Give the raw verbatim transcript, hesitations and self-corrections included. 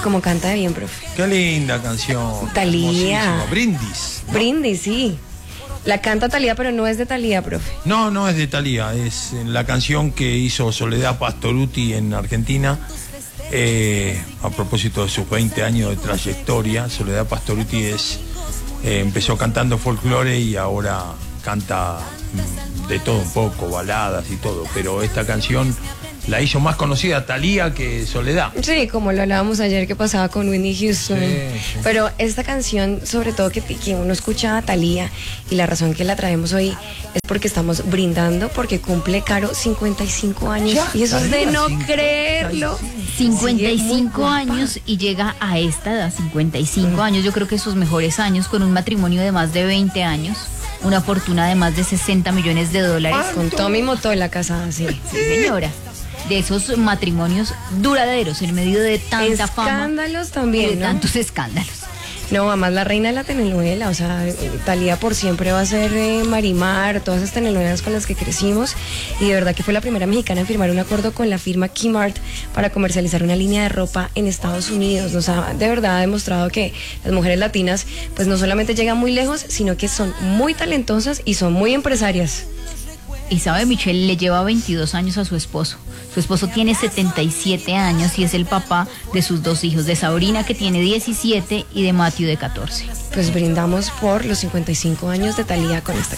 como canta de bien, profe. Qué linda canción. Thalía. Hermosísimo. Brindis, ¿no? Brindis, sí. La canta Thalía, pero no es de Thalía, profe. No, no es de Thalía, es la canción que hizo Soledad Pastorutti en Argentina. Eh, a propósito de sus veinte años de trayectoria, Soledad Pastorutti es, eh, empezó cantando folclore y ahora canta mm, de todo un poco, baladas y todo, pero esta canción la hizo más conocida Thalía que Soledad. Sí, como lo hablábamos ayer que pasaba con Whitney Houston. Sí, sí. Pero esta canción, sobre todo que, que uno escucha a Thalía, y la razón que la traemos hoy es porque estamos brindando, porque cumple Caro cincuenta y cinco años. Ya, Y eso es de Thalía, no cincuenta y creerlo. cincuenta y Sí, es muy cinco guapa. años y llega a esta edad, cincuenta y cinco años, yo creo que sus mejores años, con un matrimonio de más de veinte años, una fortuna de más de sesenta millones de dólares. Con Tommy Motola casada, sí. Sí, señora. De esos matrimonios duraderos en medio de tanta fama Escándalos y también, de ¿no? tantos escándalos. No, además la reina de la telenovela, o sea, Thalía por siempre va a ser eh, Marimar, todas esas telenovelas con las que crecimos, y de verdad que fue la primera mexicana en firmar un acuerdo con la firma Kmart para comercializar una línea de ropa en Estados Unidos. O sea, de verdad ha demostrado que las mujeres latinas pues no solamente llegan muy lejos, sino que son muy talentosas y son muy empresarias. Y sabe, Michelle le lleva veintidós años a su esposo. Su esposo tiene setenta y siete años y es el papá de sus dos hijos, de Sabrina, que tiene diecisiete, y de Matthew, de catorce. Pues brindamos por los cincuenta y cinco años de Thalía con esta